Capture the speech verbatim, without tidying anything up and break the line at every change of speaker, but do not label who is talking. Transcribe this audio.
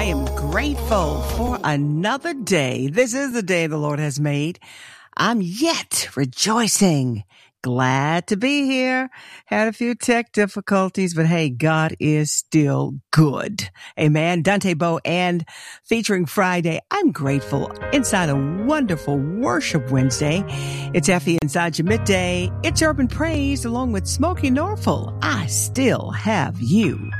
am grateful for another day. This is the day the Lord has made. I'm yet rejoicing. Glad to be here. Had a few tech difficulties, but hey, God is still good. Amen. Dante Bowe and featuring Friday. I'm grateful inside a wonderful worship Wednesday. It's Effie inside your midday. It's Urban Praise along with Smokey Norfolk. I still have you.